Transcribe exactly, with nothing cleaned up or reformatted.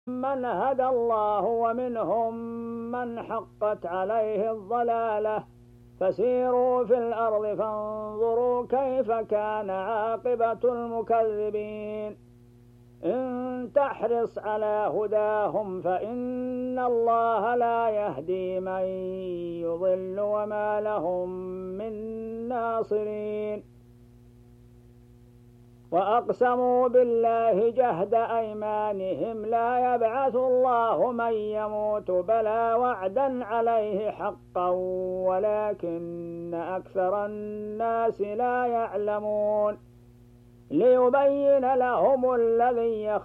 من هدى الله ومنهم من حقت عليه الضلالة فسيروا في الأرض فانظروا كيف كان عاقبة المكذبين إن تحرص على هداهم فإن الله لا يهدي من يضل وما لهم من ناصرين وأقسموا بالله جهد أيمانهم لا يبعث الله من يموت بلى وعدا عليه حقا ولكن أكثر الناس لا يعلمون ليبين لهم الذي